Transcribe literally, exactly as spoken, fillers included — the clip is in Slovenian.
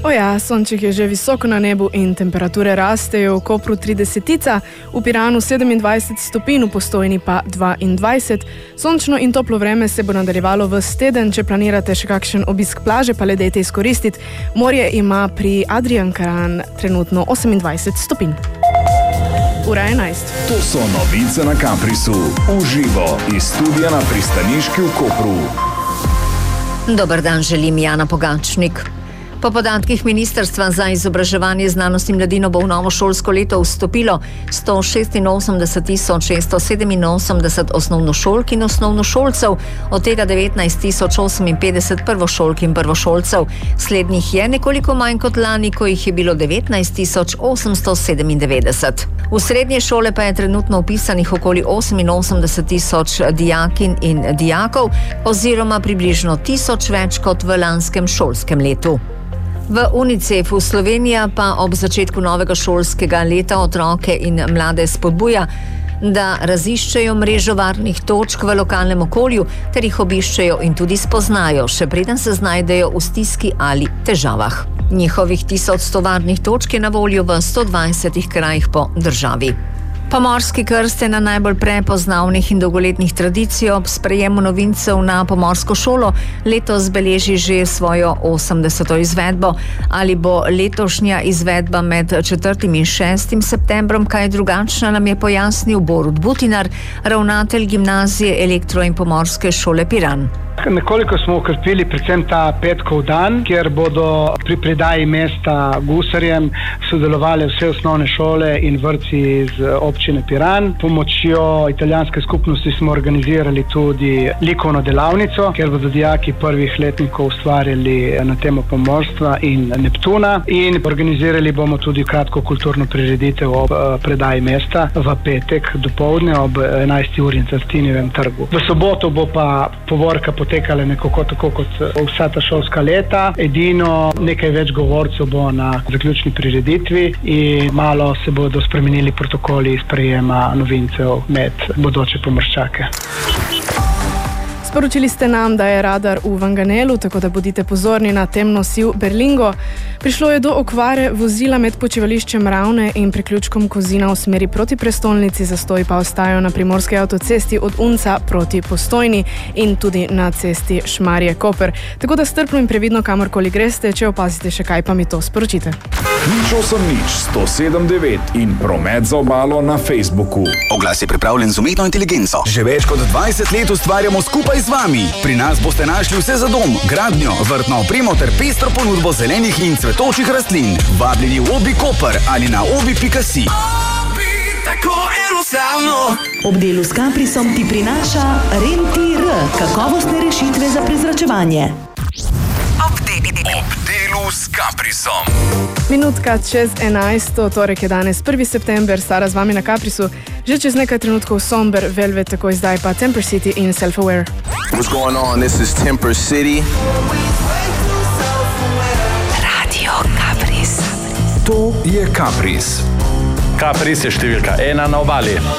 Oja, sonček je že visoko na nebu in temperature rastejo, v Kopru tridesetica, v Piranu sedemindvajset stopinj, v Postojni pa dvaindvajset. Sončno in toplo vreme se bo nadaljevalo ves teden, če planirate še kakšen obisk plaže, pa le dajte izkoristiti. Morje ima pri Adriankaran trenutno osemindvajset stopinj. Ura enajst. To so novice na Kaprisu. Uživo iz studia na pristaniški v Kopru. Dober dan, želim Jana Pogačnik. Po podatkih Ministrstva za izobraževanje, znanost in mladino bo v novo šolsko leto vstopilo sto šestinosemdeset tisoč šeststo sedeminosemdeset osnovnošolk in osnovnošolcev, od tega devetnajst tisoč oseminpetdeset prvošolk in prvošolcev. Slednjih je nekoliko manj kot lani, ko jih je bilo devetnajst tisoč osemsto sedemindevetdeset. V srednje šole pa je trenutno vpisanih okoli oseminosemdeset tisoč dijakinj in dijakov oziroma približno tisoč več kot v lanskem šolskem letu. V UNICEF-u Slovenija pa ob začetku novega šolskega leta otroke in mlade spodbuja, da raziščejo mrežo varnih točk v lokalnem okolju ter jih obiščejo in tudi spoznajo, še preden se znajdejo v stiski ali težavah. Njihovih tisoč sto varnih točk je na voljo v sto dvajsetih krajih po državi. Pomorski krst je na najbolj prepoznavnih in dolgoletnih tradicij ob sprejemu novincev na pomorsko šolo letos beleži že svojo osemdeseto izvedbo. Ali bo letošnja izvedba med četrtim in šestim septembrom kaj drugačna, nam je pojasnil Borut Butinar, ravnatelj gimnazije Elektro in pomorske šole Piran. Nekoliko smo ukrepili predvsem ta petkov dan, kjer bodo pri predaji mesta gusarjem sodelovali vse osnovne šole in vrtci iz občine Piran. Pomočjo italijanske skupnosti smo organizirali tudi likovno delavnico, kjer bodo dijaki prvih letnikov ustvarjali na temo pomorstva in Neptuna, in organizirali bomo tudi kratko kulturno prireditev ob predaji mesta v petek dopoldne ob enajsti uri na Tartinijevem trgu. V soboto bo pa povorka potekale nekako tako kot vsa ta šolska leta. Edino nekaj več govorcev bo na zaključni prireditvi in malo se bodo spremenili protokoli sprejema novincev med bodoče pomorščake. Sporočili ste nam, da je radar v Vanganelu, tako da bodite pozorni na temno siv Berlingo. Prišlo je do okvare vozila med počivališčem Ravne in priključkom Kozina v smeri proti prestolnici, zastoji pa ostajajo na primorski avtocesti od Unca proti Postojni in tudi na cesti Šmarje-Koper. Tako da strpno in previdno kamorkoli greste, če opazite še kaj, pa mi to sporočite. Nič osem nič sto sedem devet in promet za obalo na Facebooku. Oglas je pripravljen z umetno inteligenco. Že več kot dvajset let ustvarjamo skupaj z vami. Pri nas boste našli vse za dom, gradnjo, vrtno opremo ter pestro ponudbo zelenih in cvetočih rastlin. Vabljeni v Obi Koper ali na obi pika si. Obi, tako enostavno. Ob delu s Kaprisom ti prinaša Rentir, kakovostne rešitve za prezračevanje. Ob delu s Kaprisom. Minutka čez enajsto, torek je danes prvi september, Sara z vami na Kaprisu. Že čez nekaj trenutkov Somber, Velvet, tako zdaj pa Temper City in Self-Aware. What's going on? This is Temper City. Radio Kapris. To je Kapris. Kapris je številka ena na obali.